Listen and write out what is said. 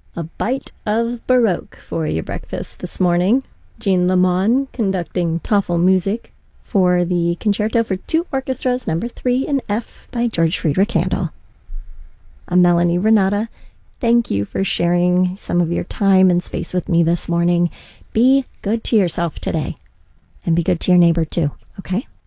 A bite of Baroque for your breakfast this morning. Jean Lamont conducting Toffel music for the Concerto for Two Orchestras, number 3 in F by George Friedrich Handel. I'm Melanie Renata. Thank you for sharing some of your time and space with me this morning. Be good to yourself today, and be good to your neighbor too, okay?